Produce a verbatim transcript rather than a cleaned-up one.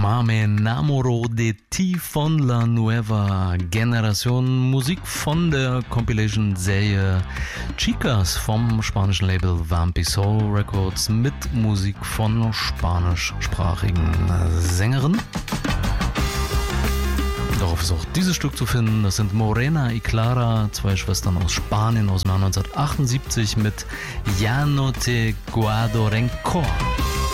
Me enamoro de ti von la nueva generación. Musik von der Compilation-Serie Chicas vom spanischen Label Vampi Soul Records mit Musik von spanischsprachigen Sängerinnen. Darauf ist auch dieses Stück zu finden. Das sind Morena y Clara, zwei Schwestern aus Spanien aus dem Jahr neunzehnhundertachtundsiebzig mit Ya no te guardo rencor.